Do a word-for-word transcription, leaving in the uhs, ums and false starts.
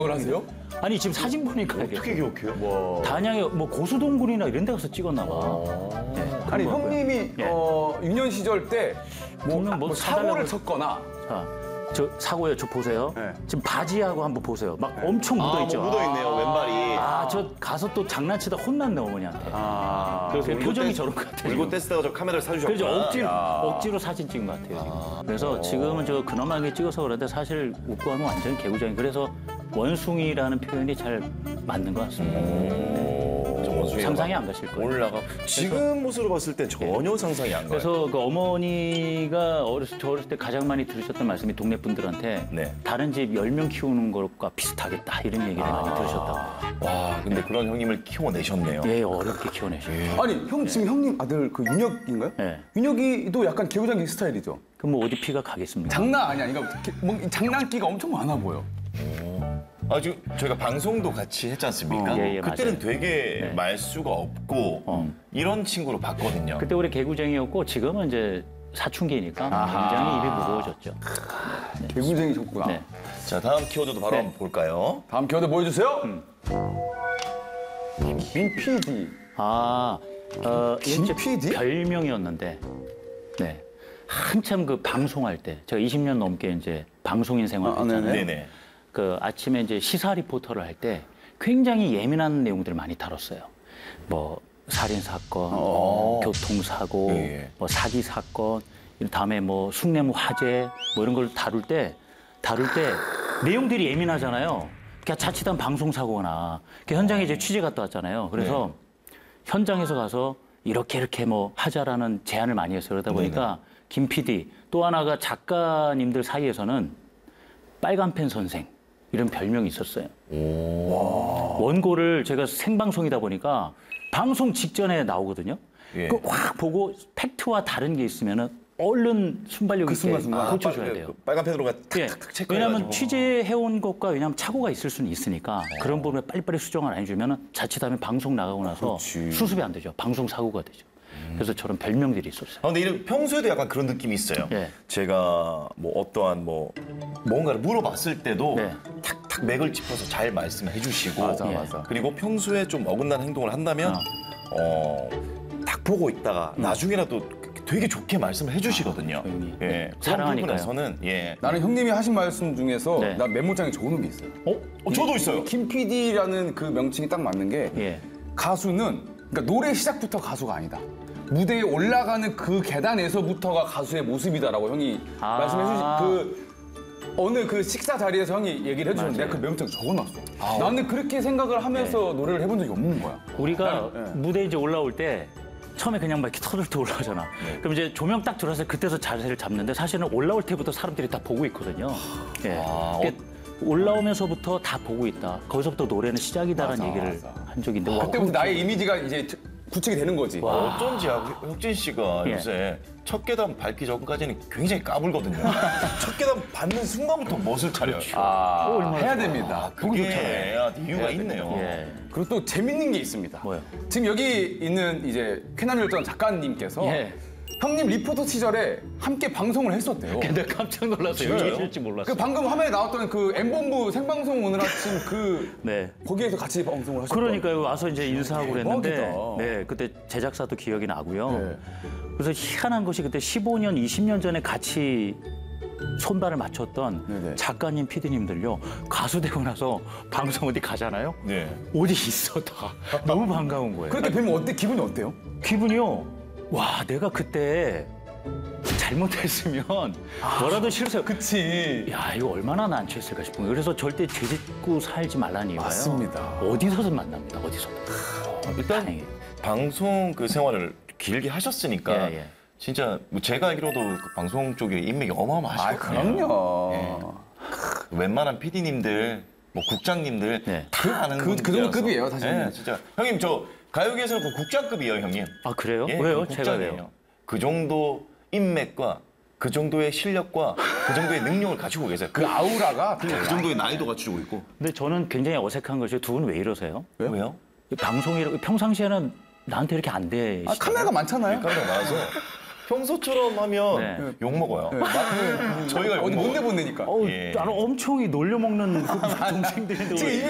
하세요? 아니 지금 사진 보니까 어떻게 기억해요? 와. 단양에 뭐 고수동굴이나 이런 데 가서 찍었나 봐. 네, 아니 그런 것 형님이 같고요. 예. 어, 유년 시절 때 뭐, 분명 뭐 뭐 사고를 사달라고- 쳤거나 자, 저 사고요, 저 보세요. 네. 지금 바지하고 한번 보세요. 막 엄청 묻어있죠. 아, 뭐 묻어있네요, 왼발이. 아, 저 가서 또 장난치다 혼났네, 어머니한테. 아, 그래서 울고 표정이 떼- 저런 것 같아요. 울고 뗐다가 저 카메라를 사주셨구나. 그래서 억지로, 야. 억지로 사진 찍은 것 같아요. 지금. 그래서 지금은 저 근엄하게 찍어서 그런데 사실 웃고 하면 완전히 개구장이. 그래서 원숭이라는 표현이 잘 맞는 것 같습니다. 저 원숭이가 상상이 안 가실 거예요. 올라가. 지금 모습으로 봤을 땐 전혀 상상이 안 가요. 그래서 그 어머니가 어렸을, 저 어렸을 때 가장 많이 들으셨던 말씀이 동네 분들한테 네. 다른 집 열 명 키우는 것과 비슷하겠다 이런 얘기를 많이 들으셨다고. 와, 근데 그런 형님을 키워내셨네요. 예, 어렵게 키워내셨어요. 아니 형 지금 형님 아들 그 윤혁인가요? 예. 윤혁이도 약간 개구장기 스타일이죠. 그럼 뭐 어디 피가 가겠습니까? 장난 아니야. 그러니까 뭐 장난기가 엄청 많아 보여. 아, 지금 저희가 방송도 같이 했지 않습니까? 어, 예, 예, 그때는 맞아요. 되게 네. 말수가 없고 어. 이런 친구로 봤거든요. 그때 우리 개구쟁이였고 지금은 이제 사춘기니까 아하. 굉장히 입이 무거워졌죠. 개구쟁이셨구나. 네. 자, 다음 키워드도 바로 네. 한번 볼까요? 다음 키워드 보여주세요. 음. 민 피디. 아, 어, 김 이게 피디? 별명이었는데, 네. 한참 그 방송할 때, 제가 이십 년 넘게 이제 방송인 생활을 아, 네네. 했잖아요. 네네. 그 아침에 이제 시사 리포터를 할 때 굉장히 예민한 내용들을 많이 다뤘어요. 뭐 살인 사건, 어. 교통 사고, 예. 뭐 사기 사건, 다음에 뭐 숭례무 화재 뭐 이런 걸 다룰 때 다룰 때 내용들이 예민하잖아요. 그러니까 자칫한 방송 사고나 그 현장에 이제 취재 갔다 왔잖아요. 그래서 현장에서 가서 이렇게 이렇게 뭐 하자라는 제안을 많이 했어요. 그러다 보니까 김 피디 또 하나가 작가님들 사이에서는 빨간펜 선생 이런 별명이 있었어요. 원고를 제가 생방송이다 보니까 방송 직전에 나오거든요. 예. 그 확 보고 팩트와 다른 게 있으면은 얼른 순발력 그 있게 순간순간. 고쳐줘야 빨- 돼요. 그 빨간 펜으로가 예. 탁탁 체크해가지고. 왜냐하면 취재해온 것과 왜냐하면 착오가 있을 수는 있으니까 그런 부분에 빨리빨리 수정을 안 해주면 자칫하면 방송 나가고 나서 그렇지. 수습이 안 되죠. 방송 사고가 되죠. 그래서 저런 별명들이 있었어요. 아, 근데 이런 평소에도 약간 그런 느낌이 있어요. 예. 제가 뭐 어떠한 뭐 뭔가를 물어봤을 때도 네. 탁탁 맥을 짚어서 잘 말씀해 주시고 맞아, 예. 맞아. 그리고 평소에 좀 어긋난 행동을 한다면 어, 딱 보고 있다가 나중에라도 되게 좋게 말씀을 해주시거든요. 조용히. 예. 네. 그런 사랑하니까요. 부분에서는 예. 나는 형님이 하신 말씀 중에서 네. 나 메모장에 적어놓은 게 있어요. 어? 어, 저도 있어요. 김 피디라는 그 명칭이 딱 맞는 게 예. 가수는 그러니까 노래 시작부터 가수가 아니다. 무대에 올라가는 그 계단에서부터가 가수의 모습이다라고 형이 아. 말씀해 주신 그 어느 그 식사 자리에서 형이 얘기를 해주셨는데 내가 그 메모장 적어놨어. 나는 그렇게 생각을 하면서 노래를 해본 적이 없는 거야. 우리가 네. 무대에 이제 올라올 때 처음에 그냥 막 이렇게 터들터 올라오잖아. 그럼 이제 조명 딱 들어왔을 때 그때서 자세를 잡는데 사실은 올라올 때부터 사람들이 다 보고 있거든요. 예. 아, 그러니까 올라오면서부터 다 보고 있다. 거기서부터 노래는 시작이다라는 맞아, 얘기를 맞아. 한 적이 있는데 와, 그때부터 나의 이미지가 이제 구축이 되는 거지. 와. 어쩐지 혁진 씨가 예. 요새 첫 계단 밟기 전까지는 굉장히 까불거든요. 첫 계단 밟는 순간부터 멋을 차려요. 아, 어, 얼마나 해야 좋아. 됩니다. 그게 해야 이유가 있네요. 예. 그리고 또 재밌는 게 있습니다. 뭐요? 지금 여기 있는 이제 쾌남열전 작가님께서 예. 형님 리포터 시절에 함께 방송을 했었대요. 근데 깜짝 놀라서 여기 계실지 그 몰랐어요. 방금 화면에 나왔던 그 엠본부 생방송 오늘 아침 그 네. 거기에서 같이 방송을 하셨던. 그러니까요. 와서 이제 인사하고 그랬는데 대박이다. 네, 그때 제작사도 기억이 나고요. 네. 그래서 희한한 것이 그때 십오 년, 이십 년 전에 같이 손발을 맞췄던 네네. 작가님, 피디님들요. 가수 되고 나서 방송 어디 가잖아요. 네. 어디 있어 다. 너무 반가운 거예요. 그렇게 뵈면 어때? 기분이 어때요? 기분이요. 와, 내가 그때 잘못했으면 뭐라도 싫으세요. 그치. 야, 이거 얼마나 난처했을까 싶은 거예요. 그래서 절대 죄 짓고 살지 말라는 이유가요. 맞습니다. 어디서든 만납니다. 어디서든. 일단 다행이에요. 방송 그 생활을 길게 하셨으니까 예, 예. 진짜 뭐 제가 알기로도 그 방송 쪽에 인맥이 아, 어마어마하시거든요. 그럼요. 웬만한 피디님들, 뭐 국장님들 네. 다 아는 그- 그 분들이라서. 정도 급이에요, 사실은. 네, 진짜 형님 저 가요계에서는 그 국장급이에요, 형님. 아, 그래요? 예, 왜요? 그 제가 국장이에요. 왜요? 그 정도 인맥과 그 정도의 실력과 그 정도의 능력을 가지고 계세요. 그 아우라가 그 정도의 나이도 갖추고 있고. 근데 저는 굉장히 어색한 것이 두 분 왜 이러세요? 왜요? 방송이 평상시에는 나한테 이렇게 안 돼. 아, 카메라가 많잖아요. 카메라 나와서 평소처럼 하면 네. 욕 먹어요. 저희가 욕 어디 못 먹어요. 내보내니까. 어우, 예. 나는 엄청 이 놀려먹는 그 동생들인데. 지금